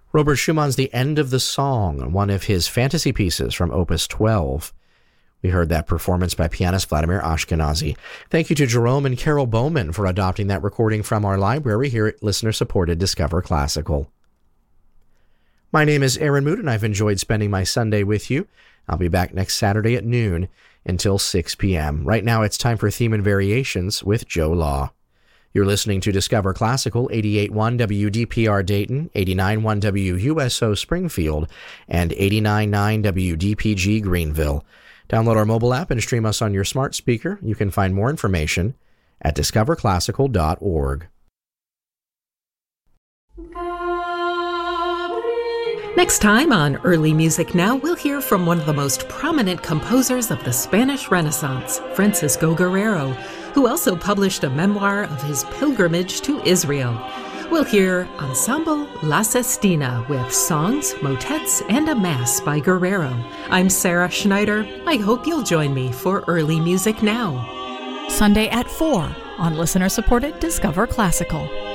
Robert Schumann's The End of the Song, one of his fantasy pieces from Opus 12. We heard that performance by pianist Vladimir Ashkenazy. Thank you to Jerome and Carol Bowman for adopting that recording from our library here at listener-supported Discover Classical. My name is Aaron Mood, and I've enjoyed spending my Sunday with you. I'll be back next Saturday at noon until 6 p.m. Right now, it's time for Theme and Variations with Joe Law. You're listening to Discover Classical, 88.1 WDPR Dayton, 89.1 WUSO Springfield, and 89.9 WDPG Greenville. Download our mobile app and stream us on your smart speaker. You can find more information at discoverclassical.org. Next time on Early Music Now, we'll hear from one of the most prominent composers of the Spanish Renaissance, Francisco Guerrero, who also published a memoir of his pilgrimage to Israel. We'll hear Ensemble La Sestina with songs, motets, and a mass by Guerrero. I'm Sarah Schneider. I hope you'll join me for Early Music Now. Sunday at 4 on listener-supported Discover Classical.